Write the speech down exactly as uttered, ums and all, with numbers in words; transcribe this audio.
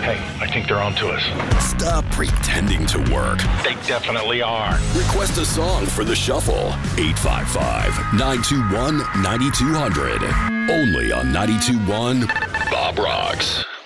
Hey, I think they're on to us. Stop pretending to work. They definitely are. Request a song for the Shuffle. eight five five, nine two one, nine two zero zero. Only on ninety-two point one Bob Rocks.